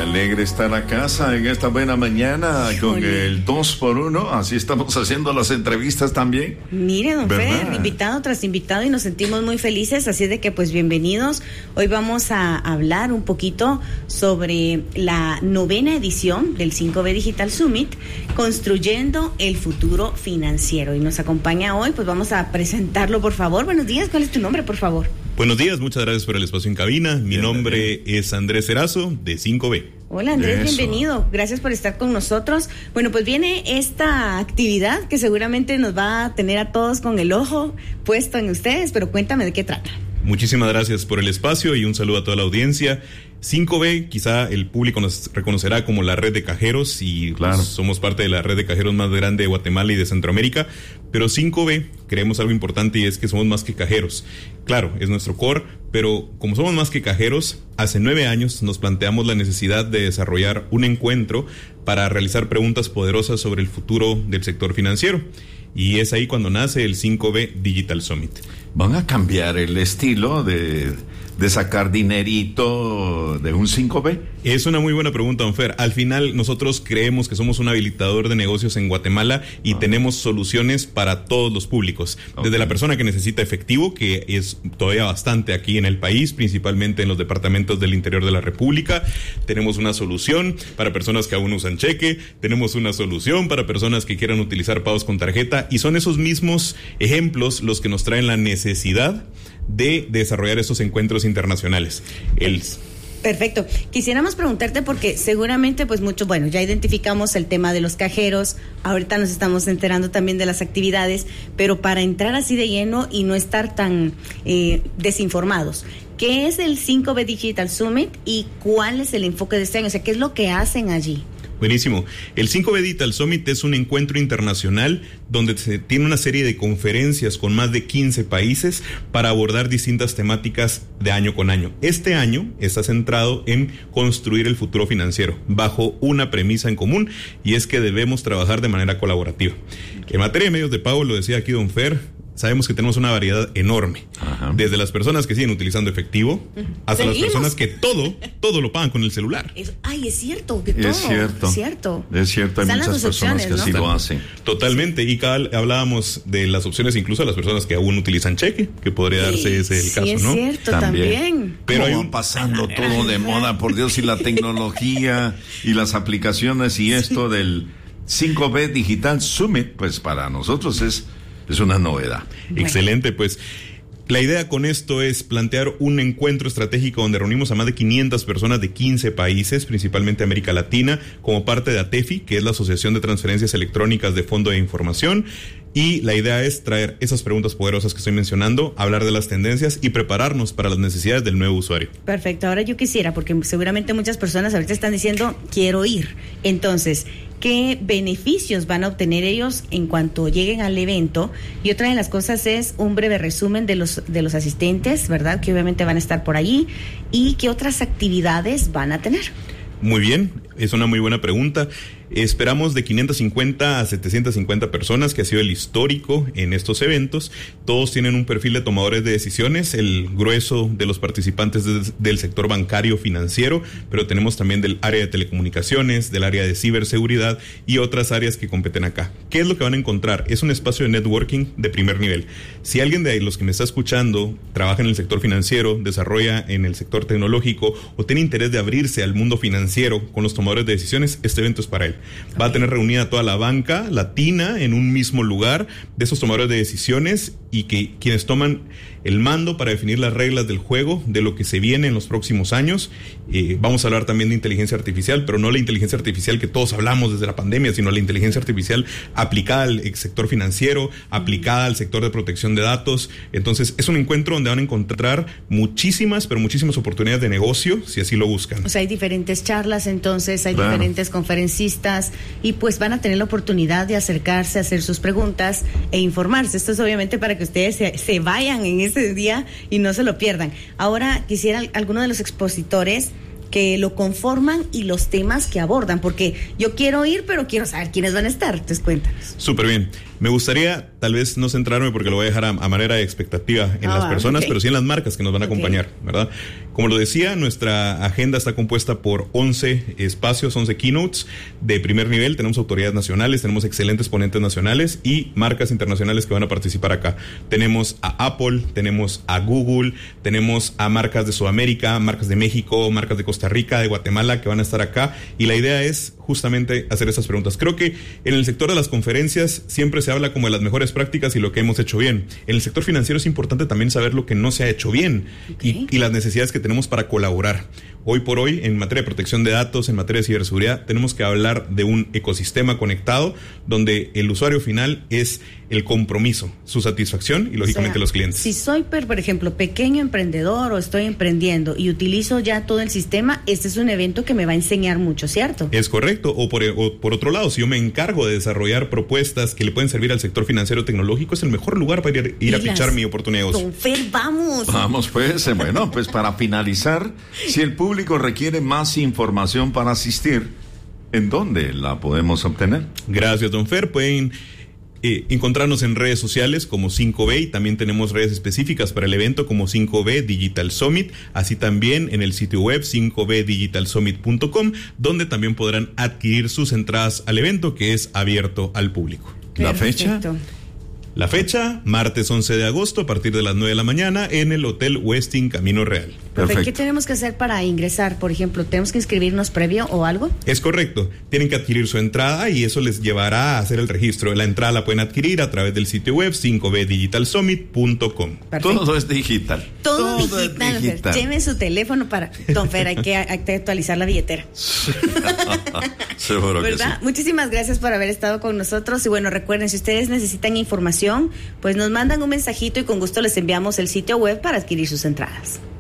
alegra estar a casa en esta buena mañana con el 2x1. Así estamos haciendo las entrevistas también. Mire, don Fer, invitado tras invitado, y nos sentimos muy felices, así de que pues bienvenidos. Hoy vamos a hablar un poquito sobre la 9ª edición del 5B Digital Summit, Construyendo el Futuro Financiero. Y nos acompaña hoy, pues vamos a presentarlo, por favor. Buenos días, ¿cuál es tu nombre, por favor? Buenos días, muchas gracias por el espacio en cabina. Mi nombre es Andrés Erazo, de 5B. Hola Andrés, bienvenido. Gracias por estar con nosotros. Bueno, pues viene esta actividad que seguramente nos va a tener a todos con el ojo puesto en ustedes, pero cuéntame de qué trata. Muchísimas gracias por el espacio y un saludo a toda la audiencia. 5B, quizá el público nos reconocerá como la red de cajeros y claro, somos parte de la red de cajeros más grande de Guatemala y de Centroamérica, pero 5B creemos algo importante y es que somos más que cajeros. Claro, es nuestro core, pero como somos más que cajeros, hace 9 años nos planteamos la necesidad de desarrollar un encuentro para realizar preguntas poderosas sobre el futuro del sector financiero. Y es ahí cuando nace el 5B Digital Summit. ¿Van a cambiar el estilo de sacar dinerito de un 5B? Es una muy buena pregunta, don Fer. Al final, nosotros creemos que somos un habilitador de negocios en Guatemala y tenemos soluciones para todos los públicos. Desde la persona que necesita efectivo, que es todavía bastante aquí en el país, principalmente en los departamentos del interior de la República. Tenemos una solución para personas que aún usan cheque. Tenemos una solución para personas que quieran utilizar pagos con tarjeta. Y son esos mismos ejemplos los que nos traen la necesidad de desarrollar estos encuentros internacionales. Perfecto. Quisiéramos preguntarte porque seguramente pues mucho, bueno, ya identificamos el tema de los cajeros, ahorita nos estamos enterando también de las actividades, pero para entrar así de lleno y no estar tan desinformados, ¿qué es el 5B Digital Summit y cuál es el enfoque de este año? O sea, ¿qué es lo que hacen allí? Buenísimo. El 5B Digital Summit es un encuentro internacional donde se tiene una serie de conferencias con más de 15 países para abordar distintas temáticas de año con año. Este año está centrado en construir el futuro financiero bajo una premisa en común, y es que debemos trabajar de manera colaborativa. En materia de medios de pago, lo decía aquí don Fer, sabemos que tenemos una variedad enorme. Ajá. Desde las personas que siguen utilizando efectivo hasta las personas que todo lo pagan con el celular. Es cierto, que todo. Es cierto. Hay muchas personas que así lo hacen. Totalmente. Y hablábamos de las opciones incluso a las personas que aún utilizan cheque, que podría darse ese el caso, ¿no? Sí, es cierto, también. Pero hay pasando todo de moda, por Dios, y la tecnología y las aplicaciones y esto del 5B Digital Summit, pues para nosotros es una novedad. Excelente, pues la idea con esto es plantear un encuentro estratégico donde reunimos a más de 500 personas de 15 países, principalmente América Latina, como parte de ATEFI, que es la Asociación de Transferencias Electrónicas de Fondo de Información. Y la idea es traer esas preguntas poderosas que estoy mencionando, hablar de las tendencias y prepararnos para las necesidades del nuevo usuario. Perfecto. Ahora yo quisiera, porque seguramente muchas personas ahorita están diciendo, quiero ir. Entonces, ¿qué beneficios van a obtener ellos en cuanto lleguen al evento? Y otra de las cosas es un breve resumen de los asistentes, ¿verdad? Que obviamente van a estar por allí. ¿Y qué otras actividades van a tener? Muy bien, es una muy buena pregunta. Esperamos de 550 a 750 personas, que ha sido el histórico en estos eventos. Todos tienen un perfil de tomadores de decisiones, el grueso de los participantes del sector bancario financiero, pero tenemos también del área de telecomunicaciones, del área de ciberseguridad y otras áreas que competen acá. ¿Qué es lo que van a encontrar? Es un espacio de networking de primer nivel. Si alguien de los que me está escuchando trabaja en el sector financiero, desarrolla en el sector tecnológico o tiene interés de abrirse al mundo financiero con los tomadores de decisiones, este evento es para él. Va a tener reunida toda la banca latina en un mismo lugar de esos tomadores de decisiones y que quienes toman el mando para definir las reglas del juego, de lo que se viene en los próximos años. Vamos a hablar también de inteligencia artificial, pero no la inteligencia artificial que todos hablamos desde la pandemia, sino la inteligencia artificial aplicada al sector financiero, aplicada al sector de protección de datos. Entonces, es un encuentro donde van a encontrar muchísimas oportunidades de negocio, si así lo buscan. O sea, hay diferentes charlas, entonces, hay diferentes conferencistas, y pues van a tener la oportunidad de acercarse, hacer sus preguntas e informarse. Esto es obviamente para que ustedes se vayan en ese día y no se lo pierdan. Ahora quisiera alguno de los expositores que lo conforman y los temas que abordan, porque yo quiero ir, pero quiero saber quiénes van a estar. Entonces, cuéntanos. Súper bien. Me gustaría tal vez no centrarme porque lo voy a dejar a manera de expectativa en las personas, pero sí en las marcas que nos van a acompañar, ¿verdad? Como lo decía, nuestra agenda está compuesta por 11 espacios, 11 keynotes de primer nivel. Tenemos autoridades nacionales, tenemos excelentes ponentes nacionales y marcas internacionales que van a participar acá. Tenemos a Apple, tenemos a Google, tenemos a marcas de Sudamérica, marcas de México, marcas de Costa Rica, de Guatemala que van a estar acá, y la idea es justamente hacer esas preguntas. Creo que en el sector de las conferencias siempre se habla como de las mejores prácticas y lo que hemos hecho bien. En el sector financiero es importante también saber lo que no se ha hecho bien y las necesidades que tenemos para colaborar. Hoy por hoy, en materia de protección de datos, en materia de ciberseguridad, tenemos que hablar de un ecosistema conectado donde el usuario final es el compromiso, su satisfacción y lógicamente los clientes. Si soy, por ejemplo, pequeño emprendedor o estoy emprendiendo y utilizo ya todo el sistema, este es un evento que me va a enseñar mucho, ¿cierto? Es correcto. O por otro lado, si yo me encargo de desarrollar propuestas que le pueden servir al sector financiero tecnológico, es el mejor lugar para ir a fichar mi oportunidad de negocio. Don Fer, vamos. Vamos pues, bueno, pues para finalizar, si el público requiere más información para asistir, ¿en dónde la podemos obtener? Gracias, don Fer. Pueden encontrarnos en redes sociales como 5B y también tenemos redes específicas para el evento como 5B Digital Summit, así también en el sitio web 5bdigitalsummit.com, donde también podrán adquirir sus entradas al evento que es abierto al público. ¿La fecha? La fecha, martes 11 de agosto a partir de las 9 de la mañana en el Hotel Westin Camino Real. Perfecto. ¿Qué tenemos que hacer para ingresar? Por ejemplo, ¿tenemos que inscribirnos previo o algo? Es correcto. Tienen que adquirir su entrada y eso les llevará a hacer el registro. La entrada la pueden adquirir a través del sitio web 5bdigitalsummit.com. Todo es digital. Todo digital. Lleve su teléfono para... Don Fer, hay que actualizar la billetera. Seguro que sí. Muchísimas gracias por haber estado con nosotros. Y bueno, recuerden, si ustedes necesitan información, pues nos mandan un mensajito y con gusto les enviamos el sitio web para adquirir sus entradas.